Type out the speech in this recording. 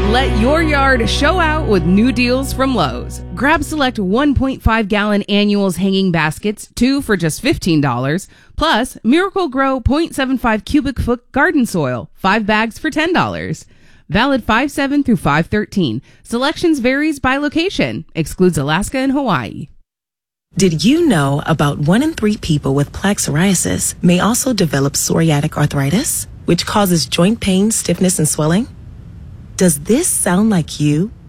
Let your yard show out with new deals from Lowe's. Grab select 1.5-gallon annuals hanging baskets, 2 for just $15. Plus, Miracle Grow 0.75 cubic foot garden soil, 5 bags for $10. Valid 5/7 through 5/13. Selections varies by location. Excludes Alaska and Hawaii. Did you know about 1 in 3 people with plaque psoriasis may also develop psoriatic arthritis, which causes joint pain, stiffness, and swelling? Does this sound like you?